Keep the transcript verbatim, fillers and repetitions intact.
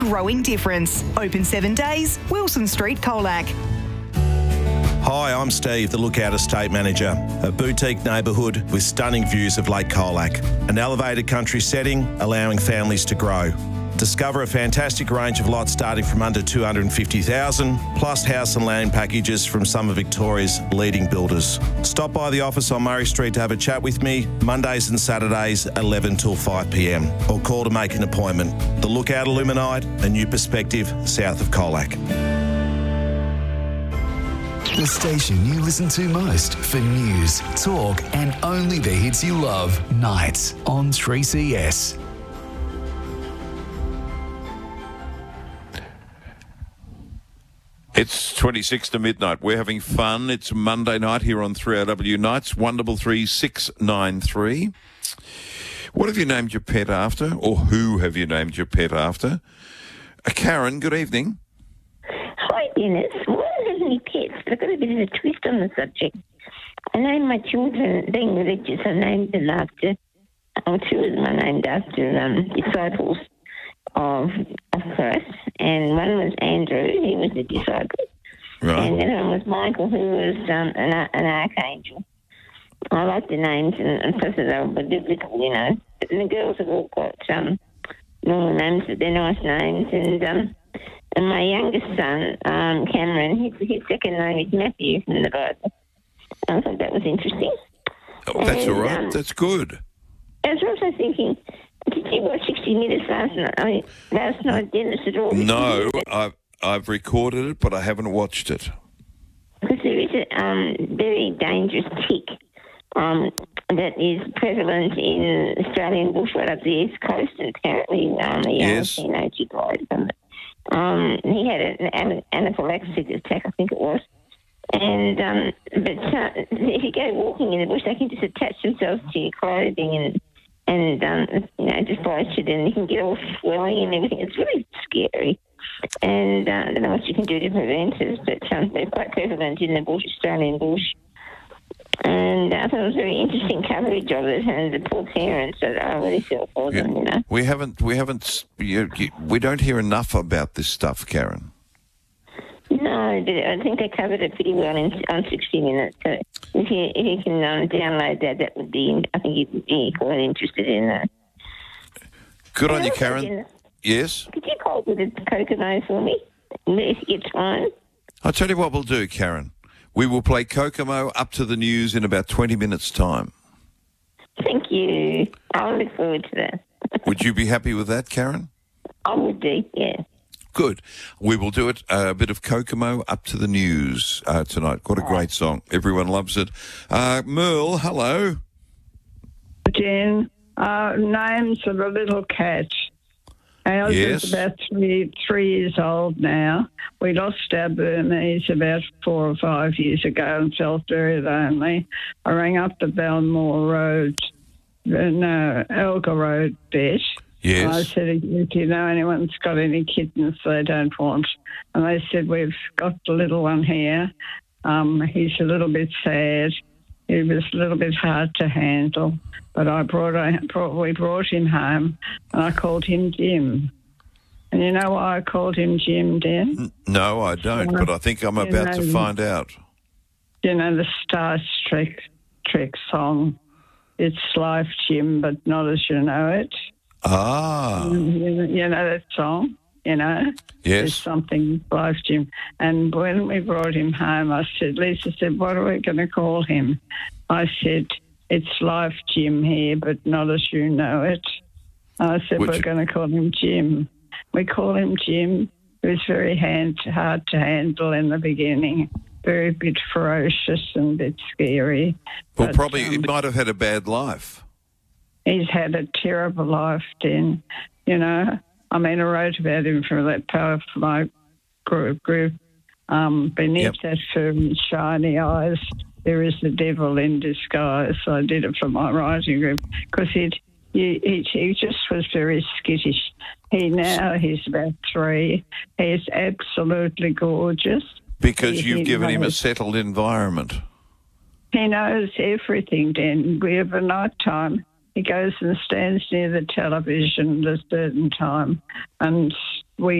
growing difference. Open seven days, Wilson Street, Colac. Hi, I'm Steve, the Lookout Estate Manager. A boutique neighbourhood with stunning views of Lake Colac. An elevated country setting allowing families to grow. Discover a fantastic range of lots starting from under two hundred fifty thousand dollars, plus house and land packages from some of Victoria's leading builders. Stop by the office on Murray Street to have a chat with me, Mondays and Saturdays, eleven till five p m, or call to make an appointment. The Lookout Illuminite, a new perspective south of Colac. The station you listen to most for news, talk, and only the hits you love. Nights on three C S. It's twenty-six to midnight. We're having fun. It's Monday night here on three R W Nights, one double three six nine three. What have you named your pet after, or who have you named your pet after? Uh, Karen, good evening. Hi, Dennis. Well, I don't have any pets, but I've got a bit of a twist on the subject. I named my children, being religious, I named them after, oh, two of them I named after um, disciples of, of Christ, and one was Andrew, he was a disciple, Right. and the other one was Michael, who was um, an, an archangel. I like the names, and, and plus they were biblical, you know. But the girls have all got um, normal names, but they're nice names, and um, and my youngest son, um, Cameron, his, his second name is Matthew from the Bible. I thought that was interesting. Oh, that's And, all right. um, That's good. I was also thinking, did you watch sixty minutes last night? I mean, last night, Dennis, at all? No, I've, I've recorded it, but I haven't watched it. Because there is a um, very dangerous tick um, that is prevalent in Australian bush right up the east coast, and apparently um, a young Yes. teenager died from it. Um, he had an an- anaphylaxis attack, I think it was. And um, but uh, if you go walking in the bush, they can just attach themselves to your clothing and and um, you know just bite you, and you can get all swelling and everything. It's really scary. And uh, I don't know what you can do to prevent it, but um, they're quite prevalent in the bush, Australian bush. And I thought it was very interesting coverage of it, and the poor parents, I I really feel for them, you know. We haven't, we haven't, you, you, we don't hear enough about this stuff, Karen. No, but I think they covered it pretty well in, on sixty minutes. So if you if you can um, download that, that would be, I think you'd be quite interested in that. Good on And you, also, Karen. Dennis, Yes? could you call with a Kokomo for me if you get time? I'll tell you what we'll do, Karen. We will play Kokomo up to the news in about twenty minutes' time. Thank you. I look forward to that. Would you be happy with that, Karen? I would do, yeah. Good. We will do it. Uh, a bit of Kokomo up to the news uh, tonight. What a great song. Everyone loves it. Uh, Merle, hello. Jen, uh, names of a little cat. Ours Yes. is about three, three years old now. We lost our Burmese about four or five years ago and felt very lonely. I rang up the Belmore Road, uh, no, Elgar Road vet. Yes. I said, if you know anyone's got any kittens they don't want. And they said, we've got the little one here. Um, he's a little bit sad. He was a little bit hard to handle. But I brought, I brought, we brought him home, and I called him Jim. And you know why I called him Jim, Dan? No, I don't, but I think I'm You about to know- find out. You know the Star Trek, Trek song, It's Life, Jim, but not as you know it. Ah, You know, you know that song, you know? There's yes. something life, Jim. And when we brought him home, I said, Lisa said, what are we going to call him? I said, it's life, Jim here, but not as you know it. I said, Which- we're going to call him Jim. We call him Jim. He was very hand, hard to handle in the beginning, very bit ferocious and a bit scary. Well, But, probably um, he might have had a bad life. He's had a terrible life, Den. You know, I mean, I wrote about him for that part of my group. group. Um, beneath Yep. that firm, shiny eyes, there is the devil in disguise. I did it for my writing group because he, he, he just was very skittish. He now, he's about three. He's absolutely gorgeous. Because He- you've he given him a knows- settled environment. He knows everything, Dan. We have a night time. He goes and stands near the television at a certain time and